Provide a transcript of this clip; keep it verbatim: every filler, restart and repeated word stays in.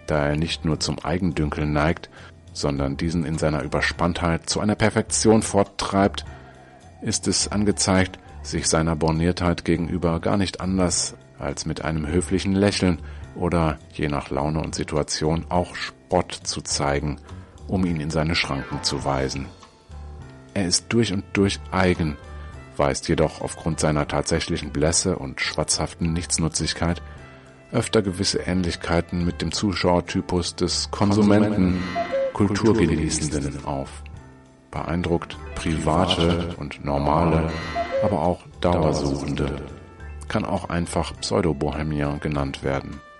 da er nicht nur zum Eigendünkel neigt, sondern diesen in seiner Überspanntheit zu einer Perfektion forttreibt, ist es angezeigt, sich seiner Borniertheit gegenüber gar nicht anders als mit einem höflichen Lächeln oder, je nach Laune und Situation, auch Spott zu zeigen, um ihn in seine Schranken zu weisen. Er ist durch und durch eigen, weist jedoch aufgrund seiner tatsächlichen Blässe und schwatzhaften Nichtsnutzigkeit öfter gewisse Ähnlichkeiten mit dem Zuschauertypus des Konsumenten, Kulturgenießenden auf. Beeindruckt private und normale, aber auch Dauersuchende, kann auch einfach Pseudo-Bohemien genannt werden.